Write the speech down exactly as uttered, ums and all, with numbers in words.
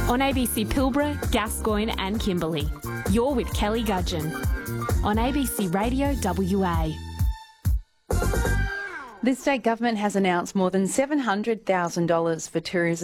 On A B C Pilbara, Gascoyne and Kimberley. You're with Kelly Gudgeon on A B C Radio W A. The state government has announced more than seven hundred thousand dollars for tourism